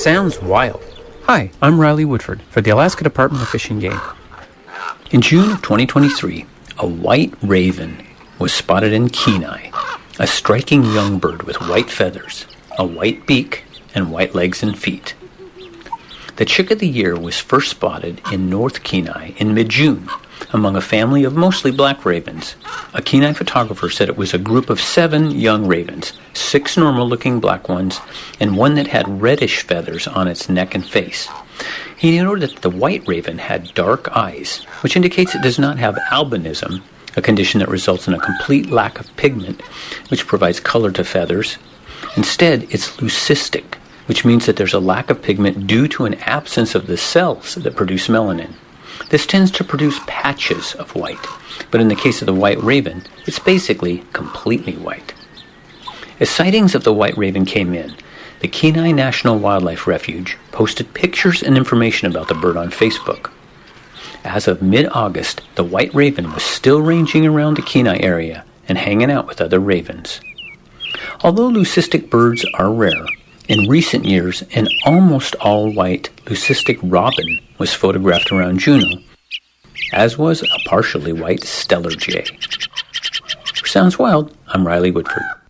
Sounds wild. Hi, I'm Riley Woodford for the Alaska Department of Fish and Game. In June of 2023, a white raven was spotted in Kenai, a striking young bird with white feathers, a white beak, and white legs and feet. The chick of the year was first spotted in North Kenai in mid-June among a family of mostly black ravens. A Kenai photographer said it was a group of 7 young ravens, 6 normal-looking black ones, and one that had reddish feathers on its neck and face. He noted that the white raven had dark eyes, which indicates it does not have albinism, a condition that results in a complete lack of pigment, which provides color to feathers. Instead, it's leucistic, which means that there's a lack of pigment due to an absence of the cells that produce melanin. This tends to produce patches of white, but in the case of the white raven, it's basically completely white. As sightings of the white raven came in, the Kenai National Wildlife Refuge posted pictures and information about the bird on Facebook. As of mid-August, the white raven was still ranging around the Kenai area and hanging out with other ravens. Although leucistic birds are rare, in recent years, an almost all-white leucistic robin was photographed around Juneau, as was a partially white Steller jay. For Sounds Wild, I'm Riley Woodford.